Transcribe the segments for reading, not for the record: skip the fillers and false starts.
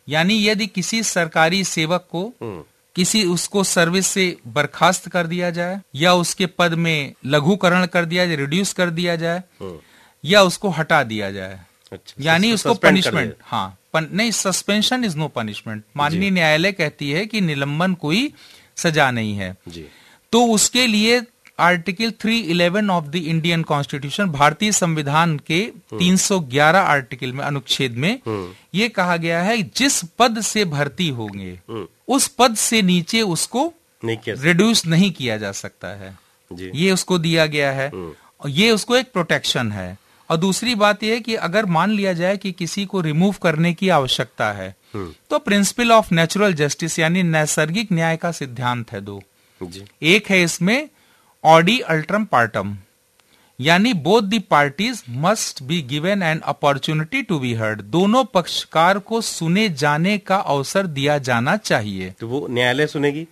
यानी यदि किसी सरकारी सेवक को किसी उसको सर्विस से बर्खास्त कर दिया जाए या उसके पद में लघुकरण कर दिया जाए, रिड्यूस कर दिया जाए या उसको हटा दिया जाए, यानी उसको पनिशमेंट, हाँ नहीं, सस्पेंशन इज नो पनिशमेंट। माननीय न्यायालय कहती है कि निलंबन कोई सजा नहीं है जी। तो उसके लिए article 311 of the Indian constitution, भारतीय संविधान के 311 आर्टिकल में, अनुच्छेद में ये कहा गया है जिस पद से भर्ती होंगे उस पद से नीचे उसको रिड्यूस नहीं किया जा सकता है जी। ये उसको दिया गया है, ये उसको एक प्रोटेक्शन है। और दूसरी बात यह है कि अगर मान लिया जाए कि किसी को रिमूव करने की आवश्यकता है तो प्रिंसिपल ऑफ नेचुरल जस्टिस यानी नैसर्गिक न्याय का सिद्धांत है दो जी। एक है इसमें ऑडी अल्ट्रम पार्टम, यानी both the parties must be given an opportunity to be heard, दोनों पक्षकार को सुने जाने का अवसर दिया जाना चाहिए। तो वो न्यायालय सुनेगी,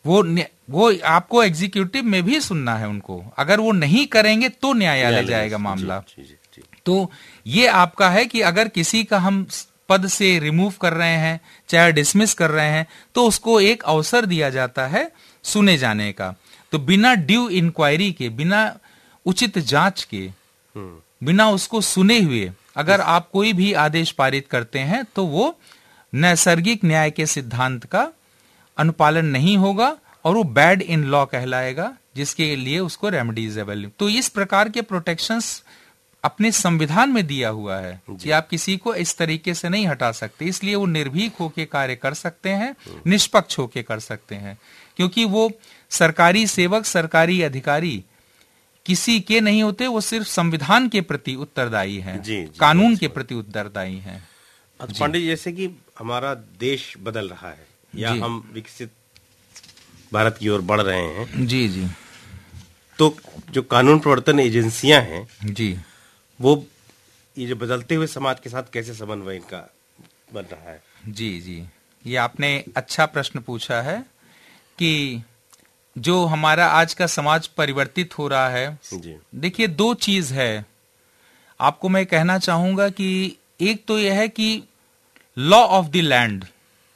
वो आपको एग्जीक्यूटिव में भी सुनना है उनको, अगर वो नहीं करेंगे तो न्यायालय जाएगा मामला जी। तो ये आपका है कि अगर किसी का हम पद से रिमूव कर रहे हैं चाहे डिसमिस कर रहे हैं तो उसको एक अवसर दिया जाता है सुने जाने का। तो बिना ड्यू इंक्वायरी के, बिना उचित जांच के, बिना उसको सुने हुए अगर आप कोई भी आदेश पारित करते हैं तो वो नैसर्गिक न्याय के सिद्धांत का अनुपालन नहीं होगा और वो बैड इन लॉ कहलाएगा, जिसके लिए उसको रेमेडीज अवेलेबल। तो इस प्रकार के प्रोटेक्शंस अपने संविधान में दिया हुआ है कि आप किसी को इस तरीके से नहीं हटा सकते, इसलिए वो निर्भीक होकर कार्य कर सकते हैं, निष्पक्ष होकर कर सकते हैं, क्योंकि वो सरकारी सेवक, सरकारी अधिकारी किसी के नहीं होते, वो सिर्फ संविधान के प्रति उत्तरदायी हैं, कानून के प्रति उत्तरदायी हैं। पांडे जी, जैसे कि हमारा देश बदल रहा है या हम विकसित भारत की ओर बढ़ रहे हैं जी जी, तो जो कानून प्रवर्तन एजेंसियां हैं जी, वो ये जो बदलते हुए समाज के साथ कैसे समन्वय इनका बन रहा है? जी जी, ये आपने अच्छा प्रश्न पूछा है कि जो हमारा आज का समाज परिवर्तित हो रहा है, देखिए दो चीज है आपको मैं कहना चाहूंगा कि एक तो यह है कि लॉ ऑफ द लैंड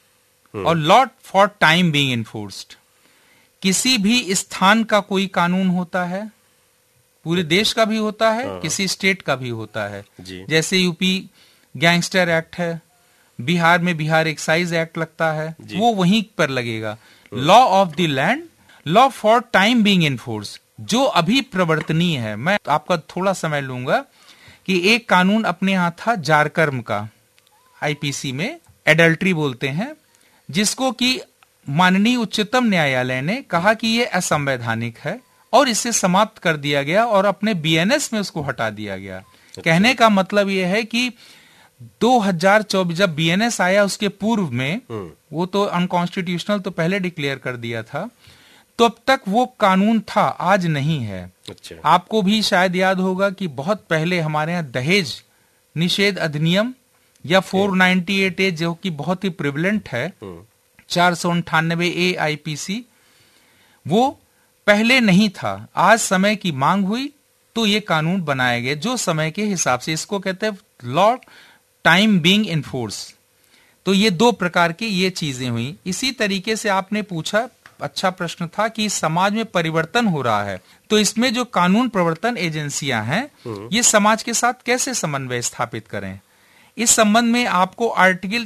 और law for time being enforced. किसी भी स्थान का कोई कानून होता है, पूरे देश का भी होता है, किसी स्टेट का भी होता है। जैसे यूपी गैंगस्टर एक्ट है, बिहार में बिहार एक्साइज एक्ट लगता है, वो वहीं पर लगेगा। Law of the land, law for time being enforce, जो अभी प्रवर्तनीय है। मैं आपका थोड़ा समय लूंगा कि एक कानून अपने यहां था जारकर्म का, आईपीसी में एडल्ट्री बोलते हैं, जिसको कि माननीय उच्चतम न्यायालय ने कहा कि यह असंवैधानिक है और इसे समाप्त कर दिया गया और अपने बीएनएस में उसको हटा दिया गया। अच्छा। कहने का मतलब यह है कि 2024 जब बीएनएस आया उसके पूर्व में वो तो अनकॉन्स्टिट्यूशनल तो पहले डिक्लेयर कर दिया था, तो अब तक वो कानून था, आज नहीं है। अच्छा। आपको भी शायद याद होगा कि बहुत पहले हमारे यहाँ दहेज निषेध अधिनियम या 498A जो कि बहुत ही प्रिवलेंट है, 498A आईपीसी, वो पहले नहीं था। आज समय की मांग हुई तो ये कानून बनाए गए जो समय के हिसाब से, इसको कहते हैं लॉ टाइम बीइंग इन्फोर्स। तो ये दो प्रकार की ये चीजें हुई। इसी तरीके से आपने पूछा, अच्छा प्रश्न था कि समाज में परिवर्तन हो रहा है, तो इसमें जो कानून प्रवर्तन एजेंसियां हैं ये समाज के साथ कैसे समन्वय स्थापित करें। इस संबंध में आपको आर्टिकल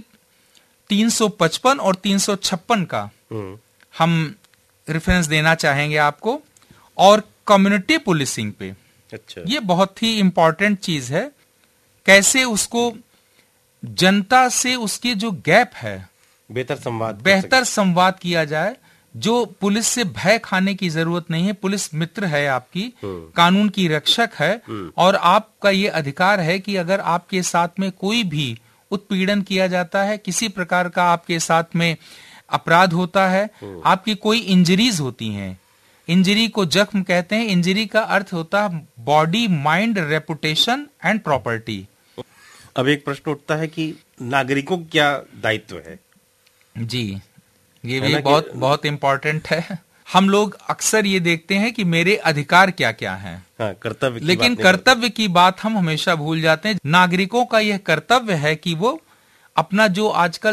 355 और 356 का हम रेफरेंस देना चाहेंगे आपको, और कम्युनिटी पुलिसिंग पे। अच्छा। ये बहुत ही इंपॉर्टेंट चीज है, कैसे उसको जनता से उसकी जो गैप है बेहतर संवाद किया जाए। जो पुलिस से भय खाने की जरूरत नहीं है, पुलिस मित्र है आपकी, कानून की रक्षक है, और आपका ये अधिकार है कि अगर आपके साथ में कोई भी उत्पीड़न किया जाता है, किसी प्रकार का आपके साथ में अपराध होता है, आपकी कोई इंजरीज होती हैं, इंजरी को जख्म कहते हैं, इंजरी का अर्थ होता है body, mind, reputation and property. अब एक प्रश्न उठता है कि नागरिकों का क्या दायित्व है? जी, ये भी बहुत इंपॉर्टेंट है। हम लोग अक्सर ये देखते हैं कि मेरे अधिकार क्या क्या हैं, कर्तव्य, लेकिन कर्तव्य की बात हम हमेशा भूल जाते हैं। नागरिकों का यह कर्तव्य है कि वो अपना जो आजकल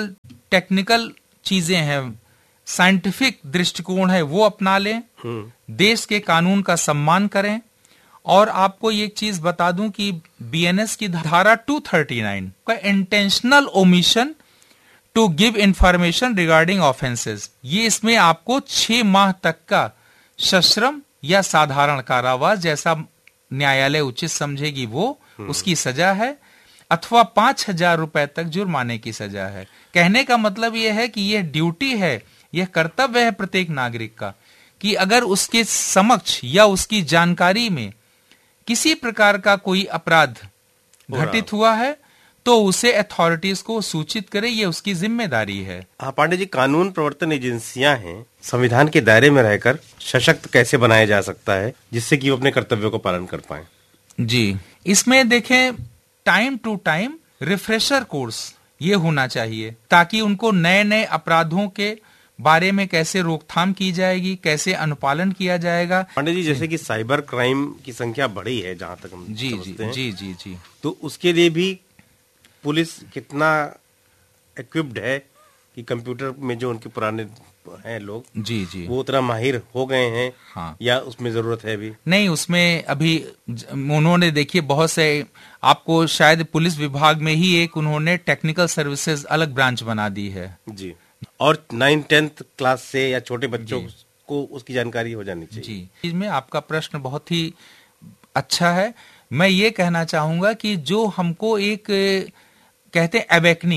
टेक्निकल चीजें हैं, साइंटिफिक दृष्टिकोण है, वो अपना लें, देश के कानून का सम्मान करें। और आपको एक चीज बता दूं कि बीएनएस की धारा 239 का intentional omission to give information regarding offences, ये इसमें आपको 6 माह तक का सश्रम या साधारण कारावास, जैसा न्यायालय उचित समझेगी वो उसकी सजा है, अथवा 5,000 रुपए तक जुर्माने की सजा है। कहने का मतलब यह है कि यह ड्यूटी है, यह कर्तव्य है प्रत्येक नागरिक का कि अगर उसके समक्ष या उसकी जानकारी में किसी प्रकार का कोई अपराध घटित हुआ है तो उसे अथॉरिटीज को सूचित करे, ये उसकी जिम्मेदारी है। हाँ पांडे जी, कानून प्रवर्तन एजेंसियां हैं, संविधान के दायरे में रहकर सशक्त कैसे बनाया जा सकता है जिससे कि वो अपने कर्तव्यों को पालन कर पाए? जी, इसमें देखें time to time refresher course ये होना चाहिए ताकि उनको नए नए अपराधों के बारे में कैसे रोकथाम की जाएगी, कैसे अनुपालन किया जाएगा। पांडे जी, जैसे कि साइबर क्राइम की संख्या बढ़ी है जहां तक हम समझते हैं, जी, तो उसके लिए भी पुलिस कितना इक्विप्ड है कि कंप्यूटर में जो उनके पुराने हैं लोग, जी वो उतना माहिर हो गए हैं? हाँ, या उसमें जरूरत है अभी? नहीं, उसमें अभी उन्होंने देखिए बहुत से, आपको शायद पुलिस विभाग में ही एक उन्होंने टेक्निकल सर्विसेज अलग ब्रांच बना दी है जी, और 9-10th क्लास से या छोटे बच्चों को उसकी जानकारी हो जानी चाहिए। जी, इसमें आपका प्रश्न बहुत ही अच्छा है। मैं ये कहना चाहूंगा कि जो हमको एक कहते हैं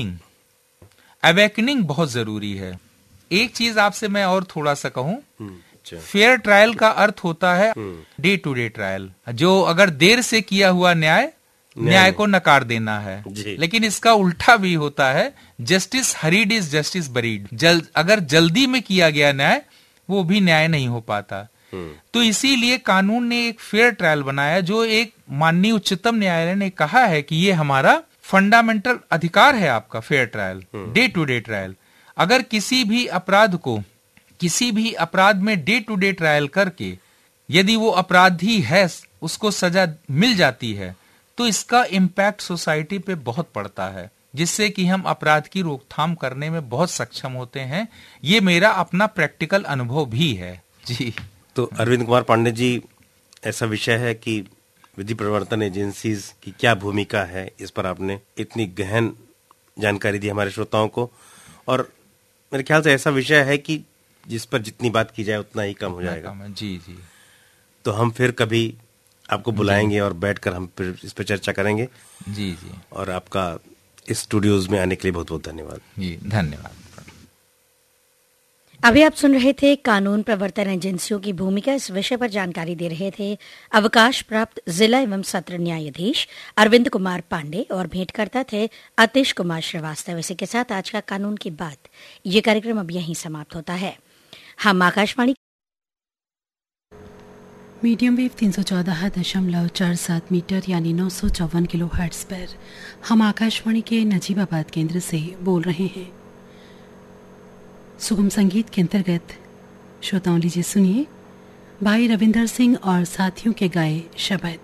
अवेकनिंग बहुत जरूरी है। एक चीज आपसे मैं और थोड़ा सा कहूं, फेयर ट्रायल का अर्थ होता है डे टू डे ट्रायल, जो अगर देर से किया हुआ न्याय को नकार देना है। लेकिन इसका उल्टा भी होता है, justice hurried is justice buried, अगर जल्दी में किया गया न्याय वो भी न्याय नहीं हो पाता। तो इसीलिए कानून ने एक फेयर ट्रायल बनाया, जो एक माननीय उच्चतम न्यायालय ने कहा है कि ये हमारा फंडामेंटल अधिकार है आपका, fair trial, day to day trial. अगर किसी भी अपराध में डे टू डे ट्रायल करके यदि वो अपराधी है उसको सजा मिल जाती है तो इसका इम्पैक्ट सोसाइटी पे बहुत पड़ता है, जिससे कि हम अपराध की रोकथाम करने में बहुत सक्षम होते हैं। ये मेरा अपना प्रैक्टिकल अनुभव भी है। जी, तो अरविंद कुमार पांडे जी, ऐसा विषय है कि विधि प्रवर्तन एजेंसीज की क्या भूमिका है, इस पर आपने इतनी गहन जानकारी दी हमारे श्रोताओं को, और मेरे ख्याल से ऐसा विषय है कि जिस पर जितनी बात की जाए उतना ही कम हो जाएगा। जी, तो हम फिर कभी आपको बुलाएंगे और बैठकर हम फिर इस पर चर्चा करेंगे। जी, और आपका इस स्टूडियोज में आने के लिए बहुत बहुत धन्यवाद। जी, धन्यवाद। अभी आप सुन रहे थे कानून प्रवर्तन एजेंसियों की भूमिका, इस विषय पर जानकारी दे रहे थे अवकाश प्राप्त जिला एवं सत्र न्यायाधीश अरविंद कुमार पांडे, और भेंटकर्ता थे अतिश कुमार श्रीवास्तव। इसी के साथ आज का कानून की बात ये कार्यक्रम अब यहीं समाप्त होता है। हम आकाशवाणी मीडियम वेव 314.47 मीटर यानी 954 किलो हर्ट्ज पर हम आकाशवाणी के नजीबाबाद केंद्र से बोल रहे हैं। सुगम संगीत के अंतर्गत श्रोताओं लीजिए सुनिए भाई रविंदर सिंह और साथियों के गाए शबद।